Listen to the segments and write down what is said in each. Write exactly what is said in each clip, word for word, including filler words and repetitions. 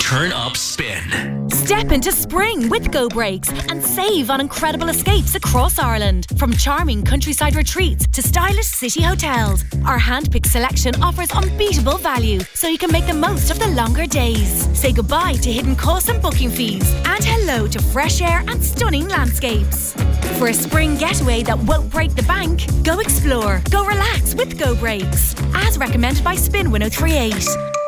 Turn up spin. Step into spring with Go Brakes and save on incredible escapes across Ireland. From charming countryside retreats to stylish city hotels, our hand-picked selection offers unbeatable value, so you can make the most of the longer days. Say goodbye to hidden costs and booking fees, and hello to fresh air and stunning landscapes. For a spring getaway that won't break the bank, go explore, go relax with Go Brakes. As recommended by Spin one oh three eight.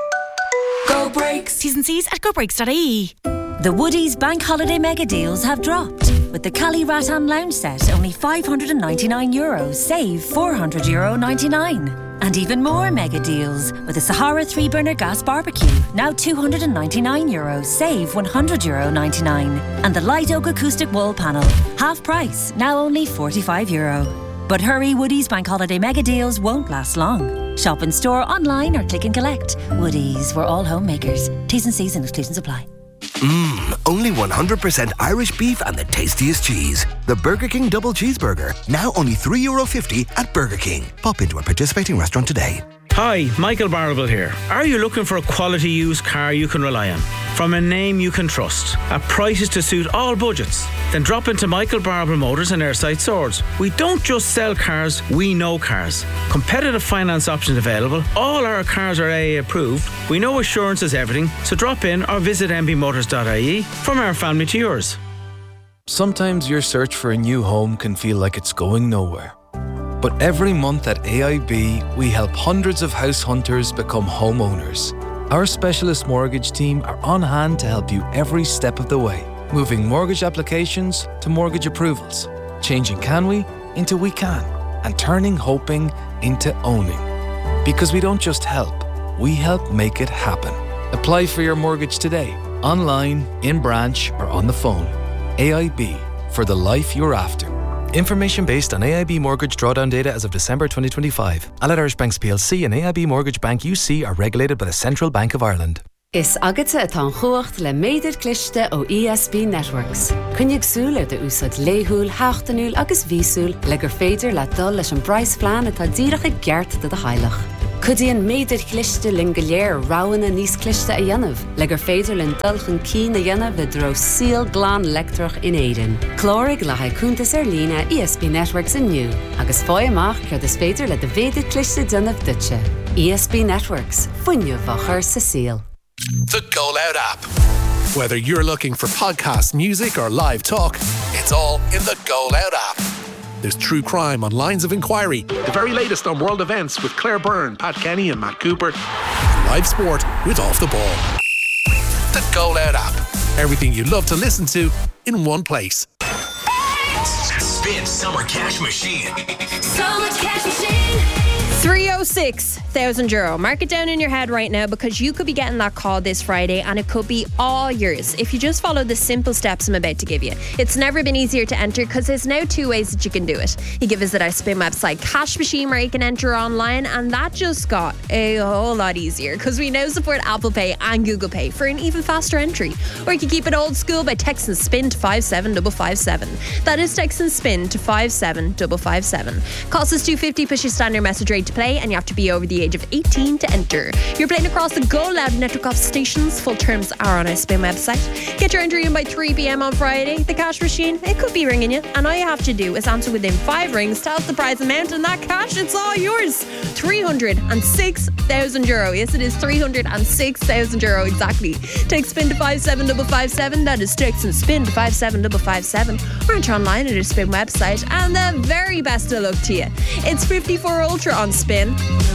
Go Brakes. T's and C's at go brakes dot I E. The Woodies Bank Holiday Mega Deals have dropped. With the Cali Rattan Lounge Set, only five hundred ninety-nine euros, save four hundred euro ninety-nine. And even more mega deals with the Sahara three burner gas barbecue, now two hundred ninety-nine euros, save one hundred euro ninety-nine. And the Light Oak acoustic wall panel, half price, now only forty-five euro. But hurry, Woodies Bank Holiday Mega Deals won't last long. Shop in store, online or click and collect. Woodies, we're all homemakers. T's and C's and exclusions apply. Mmm, only one hundred percent Irish beef and the tastiest cheese. The Burger King Double Cheeseburger, now only three euro fifty at Burger King. Pop into a participating restaurant today. Hi, Michael Barrable here. Are you looking for a quality used car you can rely on? From a name you can trust, at prices to suit all budgets? Then drop into Michael Barrable Motors and Airside Swords. We don't just sell cars, we know cars. Competitive finance options available. All our cars are A A approved. We know assurance is everything, so drop in or visit m b motors dot I E. From our family to yours. Sometimes your search for a new home can feel like it's going nowhere. But every month at A I B, we help hundreds of house hunters become homeowners. Our specialist mortgage team are on hand to help you every step of the way, moving mortgage applications to mortgage approvals, changing can we into we can, and turning hoping into owning. Because we don't just help, we help make it happen. Apply for your mortgage today, online, in branch, or on the phone. A I B, for the life you're after. Information based on A I B mortgage drawdown data as of December twenty twenty-five. Allied Irish Banks P L C and A I B Mortgage Bank U C are regulated by the Central Bank of Ireland. Is agate atá chuacht le méidir cliste ó E S B Networks. Cynnig súle de úsad léhúil, háchtanúil agus vísúil le gur féidir le dul leis an Bryce plan atá díreach i gceart de de heilig. Cudíon méidir cliste lin goléir ráwanna níos cliste a dhéanamh, le gur féidir lin dulchan cín a dhéanamh le dro síl glán lectrach in éidean. Clórig le haicúntas ar lína E S B Networks inniu, agus fáy amach cud is féidir le de véidir cliste dynamh dutse. E S B Networks, fuinne vachar sa síl. The Go Loud app. Whether you're looking for podcasts, music, or live talk, it's all in the Go Loud app. There's true crime on Lines of Inquiry, the very latest on world events with Claire Byrne, Pat Kenny, and Matt Cooper, and live sport with Off the Ball. The Go Loud app. Everything you love to listen to in one place. Spin Summer Cash Machine. Summer Cash Machine. three oh six thousand euro. Mark it down in your head right now, because you could be getting that call this Friday and it could be all yours if you just follow the simple steps I'm about to give you. It's never been easier to enter because there's now two ways that you can do it. You can visit our Spin website Cash Machine, where you can enter online, and that just got a whole lot easier because we now support Apple Pay and Google Pay for an even faster entry. Or you can keep it old school by texting SPIN to five seven five five seven. That is texting SPIN to five seven five five seven. Cost us two fifty, push your standard message rate to play, and you have to be over the age of eighteen to enter. You're playing across the Go Loud network of stations. Full terms are on our Spin website. Get your entry in by three p.m. on Friday. The cash machine, it could be ringing you, and all you have to do is answer within five rings, tell us the prize amount, and that cash, it's all yours. three hundred six thousand euro. Yes, it is three hundred six thousand euro exactly. Take SPIN to five seven five five seven. That is text and SPIN to five seven five five seven. Or enter online at our Spin website. And the very best of luck to you. It's fifty-four Ultra on Spin.